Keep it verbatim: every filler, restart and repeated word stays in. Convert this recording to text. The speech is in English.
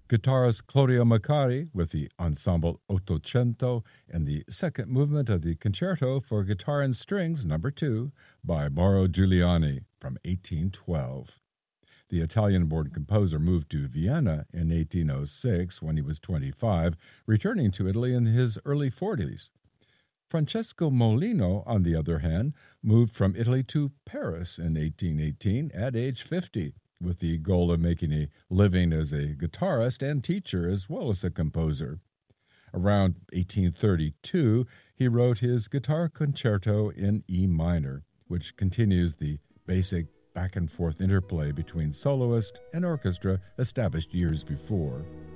Guitarist Claudio Maccari with the Ensemble Ottocento and the second movement of the Concerto for Guitar and Strings Number two by Mauro Giuliani from eighteen twelve. The Italian-born composer moved to Vienna in eighteen oh six when he was twenty-five, returning to Italy in his early forties. Francesco Molino, on the other hand, moved from Italy to Paris in eighteen eighteen at age fifty, with the goal of making a living as a guitarist and teacher as well as a composer. Around eighteen thirty-two, he wrote his Guitar Concerto in E minor, which continues the basic back and forth interplay between soloist and orchestra established years before.